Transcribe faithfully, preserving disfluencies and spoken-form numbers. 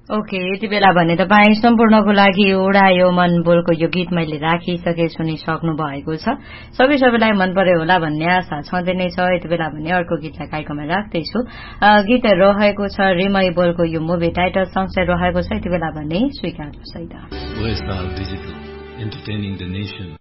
Okay यति बेला भने तपाईँ सम्पूर्णको लागि उडायो मन बोलको यो गीत मैले राखिसके सुनिसक्नु भएको छ सबै सबैलाई मन पर्यो होला भन्ने आशा छँदै नै छ यति बेला भने अर्को गीतलाई कार्यक्रममा राख्दैछु गीत रहेको छ रिमई बोलको यो मुभी टाइटल सङ चाहिँ रहेको छ यति बेला भने स्वीकार सहित डिजिटल entertaining the nation.